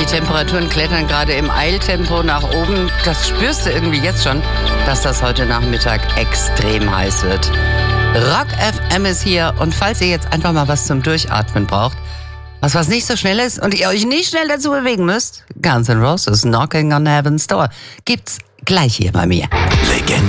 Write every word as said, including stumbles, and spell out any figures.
Die Temperaturen klettern gerade im Eiltempo nach oben. Das spürst du irgendwie jetzt schon, dass das heute Nachmittag extrem heiß wird. Rock F M ist hier und falls ihr jetzt einfach mal was zum Durchatmen braucht, was was nicht so schnell ist und ihr euch nicht schnell dazu bewegen müsst, Guns N' Roses Knocking on Heaven's Door gibt's gleich hier bei mir. Legende.